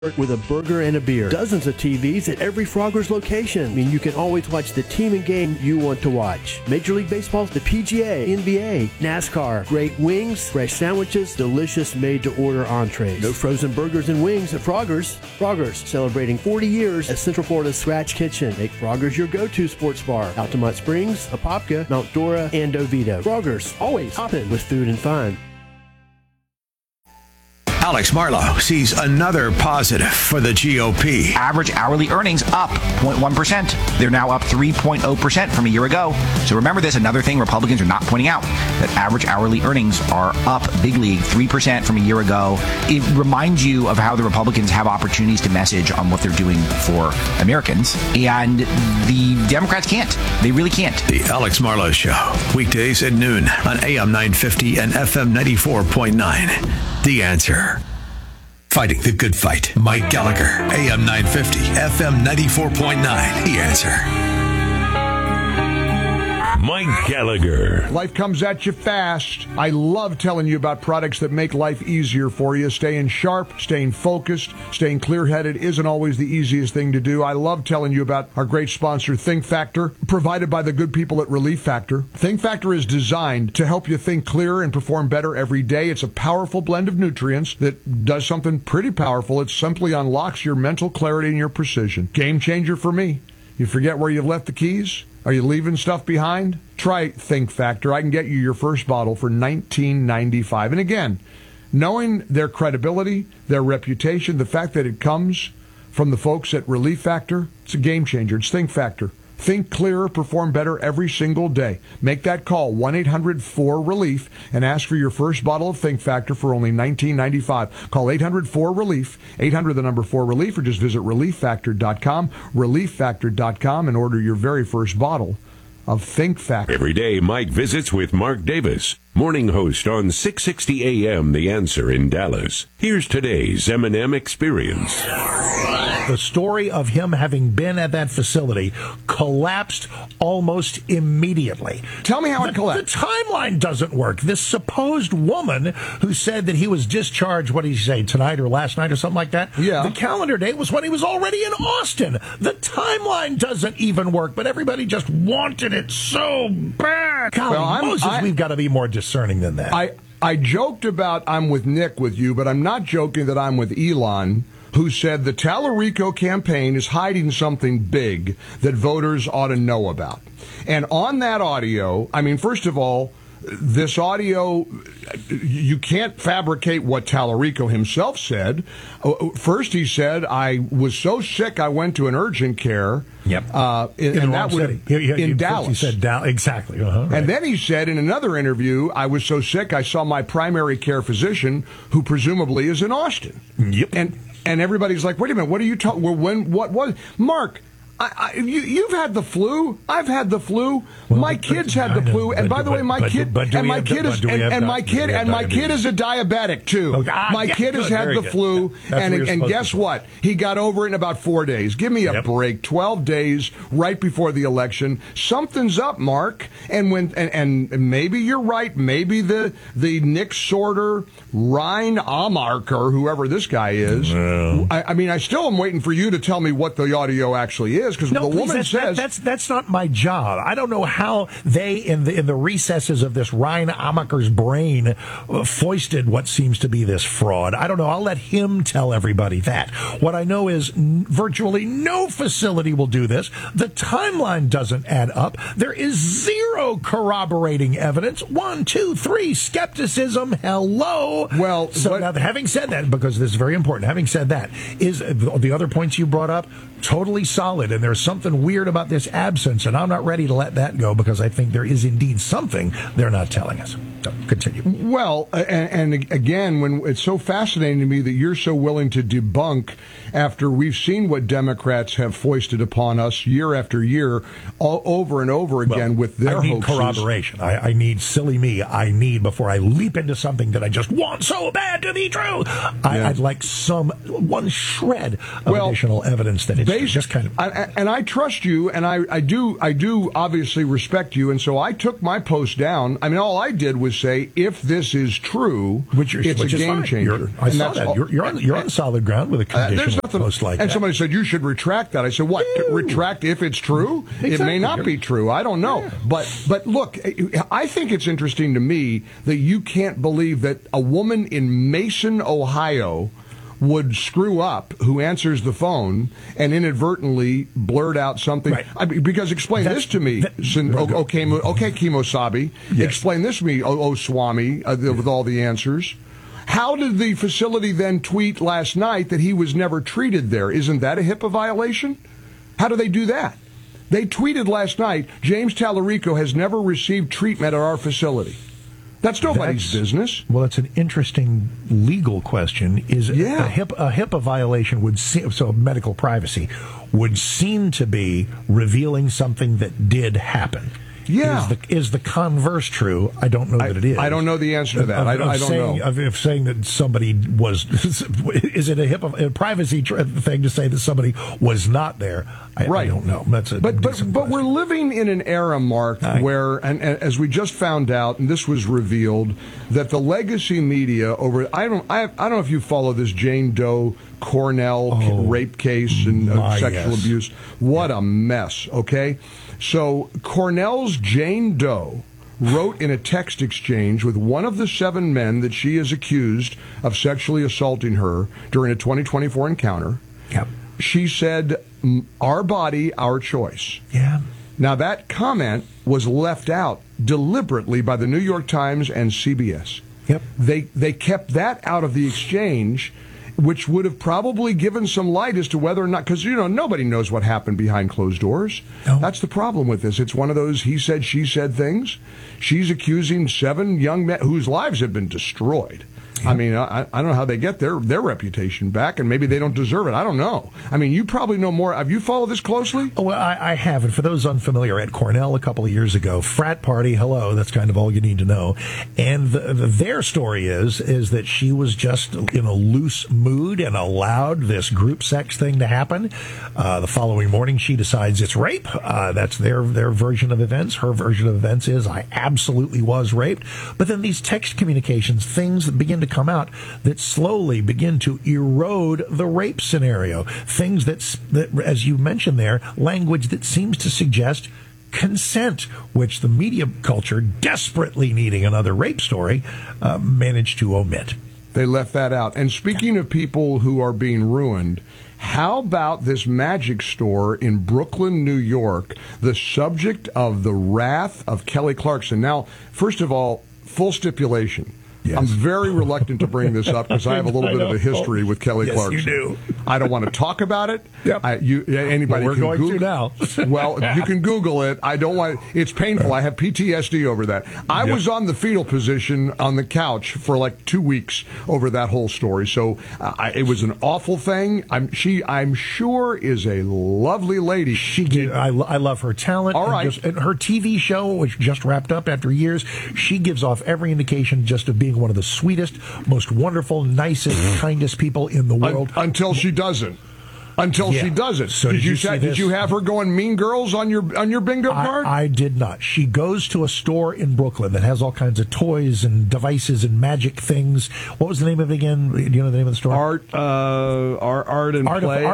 with a burger and a beer. Dozens of TVs at every Frogger's location. You can always watch the team and game you want to watch. Major League Baseball, the PGA, NBA, NASCAR, great wings, fresh sandwiches, delicious made-to-order entrees. No frozen burgers and wings at Frogger's. Frogger's, celebrating 40 years as Central Florida's Scratch Kitchen. Make Frogger's your go-to sports bar. Altamont Springs, Apopka, Mount Dora, and Oviedo. Frogger's, always hopping with food and fun. Alex Marlow sees another positive for the GOP. Average hourly earnings up 0.1%. They're now up 3.0% from a year ago. So remember this, another thing Republicans are not pointing out, that average hourly earnings are up big league 3% from a year ago. It reminds you of how the Republicans have opportunities to message on what they're doing for Americans. And the Democrats can't. They really can't. The Alex Marlow Show, weekdays at noon on AM 950 and FM 94.9. The Answer. Fighting the good fight. Mike Gallagher, AM 950, FM 94.9. The Answer. Mike Gallagher. Life comes at you fast. I love telling you about products that make life easier for you. Staying sharp, staying focused, staying clear-headed isn't always the easiest thing to do. I love telling you about our great sponsor, Think Factor, provided by the good people at Relief Factor. Think Factor is designed to help you think clearer and perform better every day. It's a powerful blend of nutrients that does something pretty powerful. It simply unlocks your mental clarity and your precision. Game changer for me. You forget where you've left the keys? Are you leaving stuff behind? Try Think Factor. I can get you your first bottle for $19.95. And again, knowing their credibility, their reputation, the fact that it comes from the folks at Relief Factor, it's a game changer. It's Think Factor. Think clearer, perform better every single day. Make that call, 1-800-4RELIEF, and ask for your first bottle of Think Factor for only $19.95. Call 800-4RELIEF, 800 the number 4RELIEF, or just visit ReliefFactor.com, ReliefFactor.com, and order your very first bottle of Think Factor. Every day, Mike visits with Mark Davis, morning host on 660 AM The Answer in Dallas. Here's today's M&M Experience. The story of him having been at that facility collapsed almost immediately. Tell me how it collapsed. The timeline doesn't work. This supposed woman who said that he was discharged, what did he say, tonight or last night or something like that? Yeah. The calendar date was when he was already in Austin. The timeline doesn't even work, but everybody just wanted it so bad. Golly, Moses, we've got to be more discerning than that. I joked about I'm with Nick with you, but I'm not joking that I'm with Elon, who said the Tallarico campaign is hiding something big that voters ought to know about. And on that audio, I mean, first of all, this audio, you can't fabricate what Tallarico himself said. First, he said, I was so sick I went to an urgent care. Yep. And that was in Dallas. He said exactly. Right. And then he said in another interview, I was so sick I saw my primary care physician, who presumably is in Austin. Yep. And everybody's like, wait a minute, what are you talking? Well, what was Mark? You've had the flu. I've had the flu. Well, my kids had the flu. And by the way, my kid is a diabetic too. My kid has had the flu, and guess what? He got over it in about 4 days. Give me a break. 12 days right before the election. Something's up, Mark. And maybe you're right. Maybe the Nick Sorter, Ryan Amarker, whoever this guy is. Well. I still am waiting for you to tell me what the audio actually is. Because the woman says that's not my job. I don't know how they in the recesses of this Ryan Amaker's brain foisted what seems to be this fraud. I don't know. I'll let him tell everybody that. What I know is virtually no facility will do this. The timeline doesn't add up. There is zero corroborating evidence. 1, 2, 3 skepticism. Hello. Well, so now, having said that, because this is very important. Having said that, is the other points you brought up totally solid, and there's something weird about this absence, and I'm not ready to let that go because I think there is indeed something they're not telling us. So, continue. Well, and again, when it's so fascinating to me that you're so willing to debunk after we've seen what Democrats have foisted upon us year after year, over and over again with their hoaxes. I need corroboration. I need silly me. I need, before I leap into something that I just want so bad to be true, I'd like one shred of additional evidence that it's just kind of. And I trust you, and I do obviously respect you, and so I took my post down. I mean, all I did was say, if this is true, it's a game changer. I saw that. You're on solid ground with a conditional post like that. And somebody said, you should retract that. I said, what? Retract if it's true? Exactly. It may not be true. I don't know. Yeah. But look, I think it's interesting to me that you can't believe that a woman in Mason, Ohio, would screw up, who answers the phone and inadvertently blurt out something. Right. Because explain this to me, Kimosabe. Yes. Explain this to me, Swami, with all the answers. How did the facility then tweet last night that he was never treated there? Isn't that a HIPAA violation? How do they do that? They tweeted last night, James Tallarico has never received treatment at our facility. That's nobody's business. Well, it's an interesting legal question. Is a HIPAA violation would seem, so medical privacy would seem to be revealing something that did happen. Yeah. Is the converse true? I don't know that it is. I don't know the answer to that. I don't know. Of saying that somebody was, is it a privacy thing to say that somebody was not there? I don't know. That's but we're living in an era, Mark, where, and as we just found out, and this was revealed, that the legacy media over, I don't know if you follow this Jane Doe Cornell rape case and sexual abuse. What a mess, okay? So Cornell's Jane Doe wrote in a text exchange with one of the 7 men that she is accused of sexually assaulting her during a 2024 encounter. Yep. She said, "Our body, our choice." Yeah. Now that comment was left out deliberately by the New York Times and CBS. Yep. They kept that out of the exchange, which would have probably given some light as to whether or not, because, nobody knows what happened behind closed doors. No. That's the problem with this. It's one of those he said, she said things. She's accusing 7 young men whose lives have been destroyed. I mean, I don't know how they get their reputation back, and maybe they don't deserve it. I don't know. I mean, you probably know more. Have you followed this closely? Well, I have. And for those unfamiliar, at Cornell a couple of years ago, frat party, hello, that's kind of all you need to know. And their story is that she was just in a loose mood and allowed this group sex thing to happen. The following morning, she decides it's rape. That's their version of events. Her version of events is, I absolutely was raped. But then these text communications, things that begin to come out that slowly begin to erode the rape scenario. Things that, as you mentioned there, language that seems to suggest consent, which the media culture, desperately needing another rape story, managed to omit. They left that out. And speaking of people who are being ruined, how about this magic store in Brooklyn, New York, the subject of the wrath of Kelly Clarkson? Now, first of all, full stipulation. Yes. I'm very reluctant to bring this up because I have a little bit of a history with Kelly Clarkson. Yes, you do. I don't want to talk about it. Yep. Anybody we're can going Google to now. Well, you can Google it. I don't want. It's painful. I have PTSD over that. I was on the fetal position on the couch for like 2 weeks over that whole story. So it was an awful thing. I'm sure is a lovely lady. I love her talent. All right. And her TV show, which just wrapped up after years, she gives off every indication just of being one of the sweetest, most wonderful, nicest, kindest people in the world. Until she doesn't. She doesn't. So did you have her going Mean Girls on your bingo card? I did not. She goes to a store in Brooklyn that has all kinds of toys and devices and magic things. What was the name of it again? Do you know the name of the store? Art of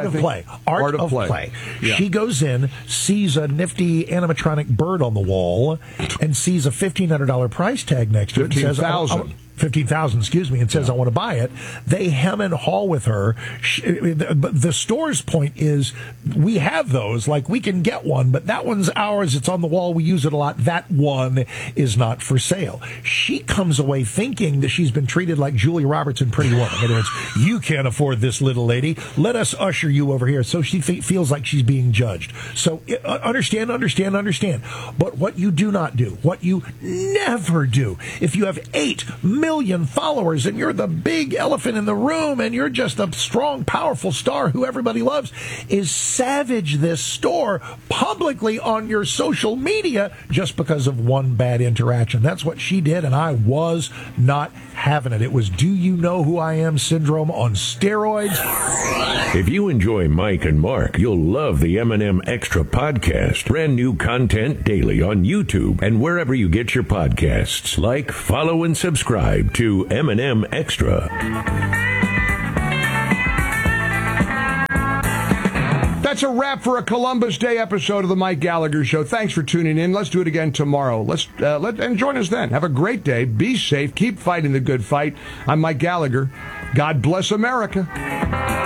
Play. Yeah. She goes in, sees a nifty animatronic bird on the wall, and sees a $1,500 price tag next to it. $15,000, excuse me, and says, I want to buy it. They hem and haw with her. But the store's point is, we have those, like we can get one, but that one's ours. It's on the wall. We use it a lot. That one is not for sale. She comes away thinking that she's been treated like Julia Roberts in Pretty Woman. In other words, you can't afford this, little lady. Let us usher you over here. So she feels like she's being judged. So understand. But what you do not do, what you never do, if you have $8 million million followers and you're the big elephant in the room and you're just a strong, powerful star who everybody loves, is savage this store publicly on your social media just because of one bad interaction. That's what she did, and I was not having it. It was do you know who I am syndrome on steroids. If you enjoy Mike and Mark, you'll love the M&M Extra podcast. Brand new content daily on YouTube and wherever you get your podcasts. Like, follow, and subscribe to M&M Extra. That's a wrap for a Columbus Day episode of the Mike Gallagher Show. Thanks for tuning in. Let's do it again tomorrow. And join us then. Have a great day. Be safe. Keep fighting the good fight. I'm Mike Gallagher. God bless America.